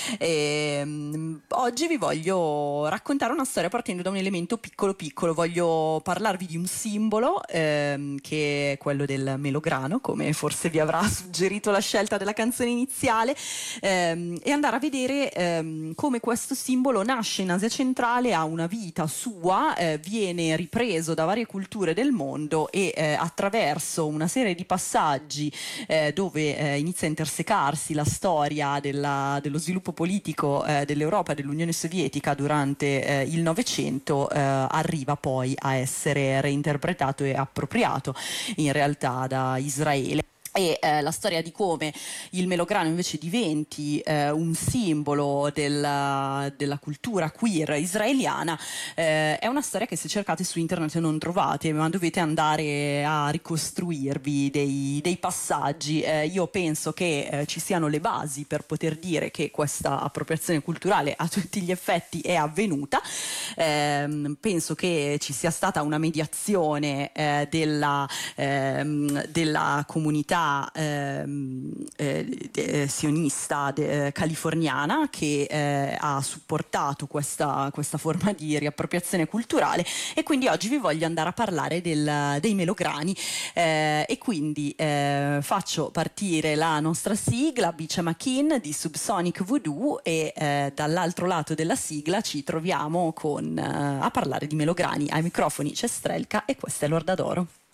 Oggi vi voglio raccontare una storia partendo da un elemento piccolo piccolo. Voglio parlarvi di un simbolo che è quello del melograno, come forse vi avrà suggerito la scelta della canzone iniziale, e andare a vedere come questo simbolo nasce in Asia centrale, ha una vita sua, viene ripreso da varie culture del mondo e attraverso una serie di passaggi dove inizia a intersecarsi la storia dello sviluppo politico dell'Europa e dell'Unione Sovietica durante il Novecento, arriva poi a essere reinterpretato e appropriato in realtà da Israele. E la storia di come il melograno invece diventi un simbolo della cultura queer israeliana è una storia che se cercate su internet non trovate, ma dovete andare a ricostruirvi dei passaggi. Io penso che ci siano le basi per poter dire che questa appropriazione culturale a tutti gli effetti è avvenuta. Penso che ci sia stata una mediazione della comunità sionista californiana che ha supportato questa forma di riappropriazione culturale, e quindi oggi vi voglio andare a parlare dei melograni, e quindi faccio partire la nostra sigla Bicia McKean di Subsonic Voodoo, e dall'altro lato della sigla ci troviamo a parlare di melograni. Ai microfoni c'è Strelka e questa è l'Orda d'Oro.